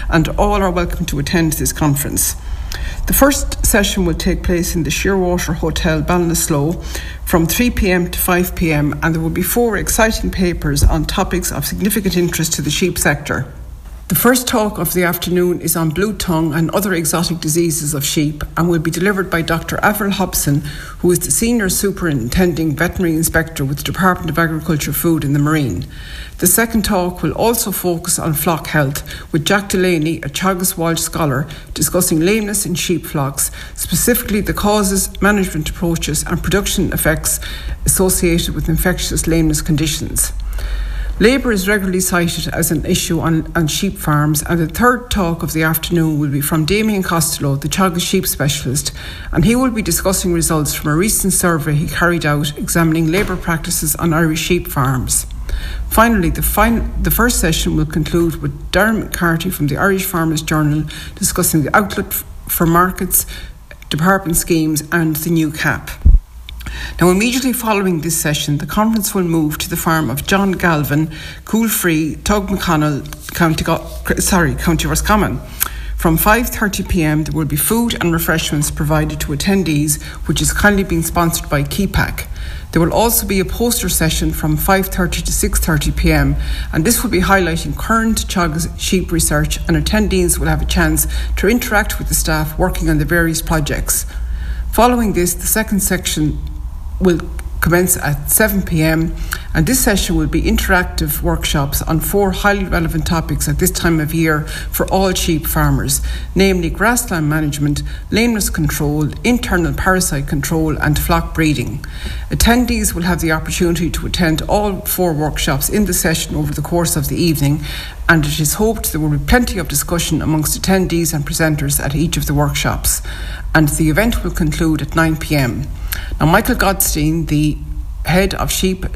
and all are welcome to attend this conference. The first session will take place in the Shearwater Hotel, Ballinasloe, from 3 p.m. to 5 p.m, and there will be 4 exciting papers on topics of significant interest to the sheep sector. The first talk of the afternoon is on blue tongue and other exotic diseases of sheep and will be delivered by Dr. Avril Hobson, who is the Senior Superintending Veterinary Inspector with the Department of Agriculture, Food and the Marine. The second talk will also focus on flock health, with Jack Delaney, a Teagasc Walsh scholar, discussing lameness in sheep flocks, specifically the causes, management approaches and production effects associated with infectious lameness conditions. Labour is regularly cited as an issue on sheep farms, and the third talk of the afternoon will be from Damien Costello, the Teagasc sheep specialist, and he will be discussing results from a recent survey he carried out examining labour practices on Irish sheep farms. Finally, the first session will conclude with Darren McCarthy from the Irish Farmers Journal discussing the outlook for markets, department schemes and the new CAP. Now, immediately following this session, the conference will move to the farm of John Galvin, Coolfree, Tug McConnell, County Roscommon. From 5:30 p.m, there will be food and refreshments provided to attendees, which is kindly being sponsored by KeyPack. There will also be a poster session from 5:30 to 6:30 p.m, and this will be highlighting current Teagasc sheep research, and attendees will have a chance to interact with the staff working on the various projects. Following this, the second section will commence at 7 p.m, and this session will be interactive workshops on 4 highly relevant topics at this time of year for all sheep farmers, namely grassland management, lameness control, internal parasite control and flock breeding. Attendees will have the opportunity to attend all 4 workshops in the session over the course of the evening, and it is hoped there will be plenty of discussion amongst attendees and presenters at each of the workshops, and the event will conclude at 9 p.m. Now, Michael Godstein, the head of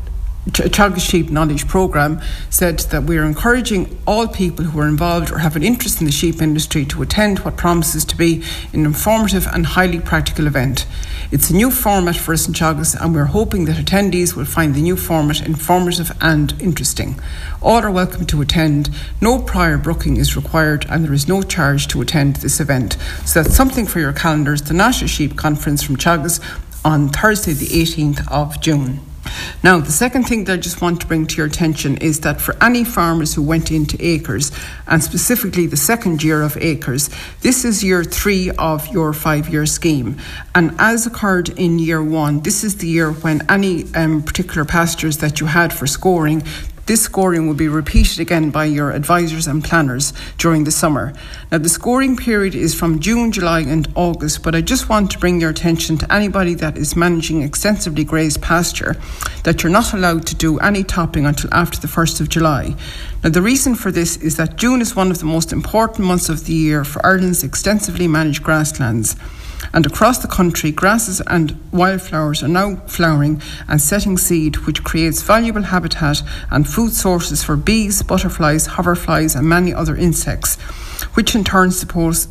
Teagasc Sheep Knowledge Programme, said that we are encouraging all people who are involved or have an interest in the sheep industry to attend what promises to be an informative and highly practical event. It's a new format for us in Teagasc, and we're hoping that attendees will find the new format informative and interesting. All are welcome to attend. No prior booking is required, and there is no charge to attend this event. So that's something for your calendars, the National Sheep Conference from Teagasc on Thursday the 18th of June. Now, the second thing that I just want to bring to your attention is that for any farmers who went into acres, and specifically the second year of acres, this is year 3 of your 5-year scheme. And as occurred in year 1, this is the year when any particular pastures that you had for scoring, this scoring will be repeated again by your advisors and planners during the summer. Now, the scoring period is from June, July and August, but I just want to bring your attention to anybody that is managing extensively grazed pasture that you're not allowed to do any topping until after the 1st of July. Now, the reason for this is that June is one of the most important months of the year for Ireland's extensively managed grasslands. And across the country, grasses and wildflowers are now flowering and setting seed, which creates valuable habitat and food sources for bees, butterflies, hoverflies and many other insects, which in turn supports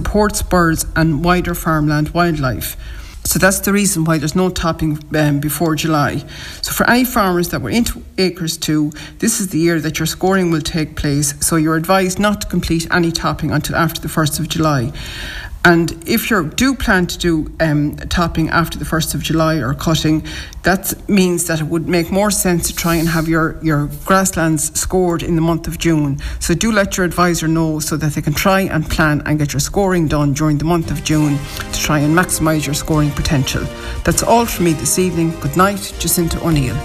birds and wider farmland wildlife. So that's the reason why there's no topping before July. So for any farmers that were into acres 2, this is the year that your scoring will take place, so you're advised not to complete any topping until after the 1st of July. And if you do plan to do topping after the 1st of July or cutting, that means that it would make more sense to try and have your grasslands scored in the month of June. So do let your advisor know so that they can try and plan and get your scoring done during the month of June to try and maximise your scoring potential. That's all from me this evening. Good night, Jacinta O'Neill.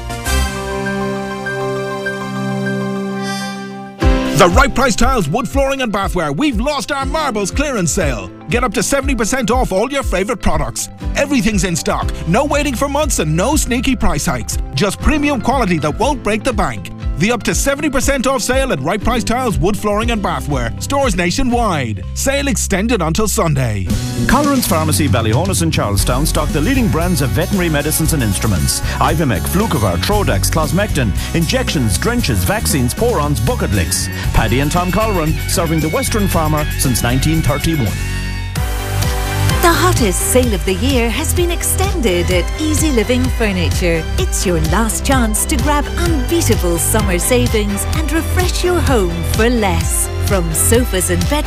The Right Price Tiles Wood Flooring and Bathware. We've lost our marbles clearance sale. Get up to 70% off all your favourite products. Everything's in stock. No waiting for months and no sneaky price hikes. Just premium quality that won't break the bank. The up to 70% off sale at Right Price Tiles Wood Flooring and Bathware. Stores nationwide. Sale extended until Sunday. Colleran's Pharmacy, Ballyhonus and Charlestown stock the leading brands of veterinary medicines and instruments. Ivimec, Flucovar, Trodax, Closmectin, injections, drenches, vaccines, porons, bucket licks. Paddy and Tom Colleran, serving the Western farmer since 1931. The hottest sale of the year has been extended at Easy Living Furniture. It's your last chance to grab unbeatable summer savings and refresh your home for less. From sofas and bed